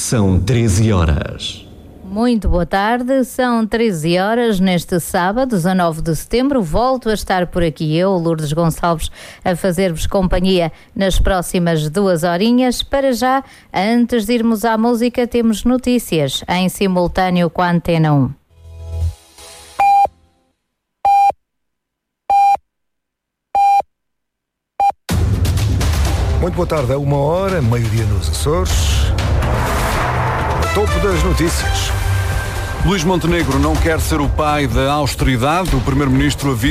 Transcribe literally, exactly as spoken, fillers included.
São treze horas. Muito boa tarde, são treze horas neste sábado, dezanove de setembro. Volto a estar por aqui eu, Lourdes Gonçalves, a fazer-vos companhia nas próximas duas horinhas. Para já, antes de irmos à música, temos notícias em simultâneo com a Antena um. Muito boa tarde, é uma hora, meio-dia nos Açores. Topo das notícias. Luís Montenegro não quer ser o pai da austeridade. O primeiro-ministro avisa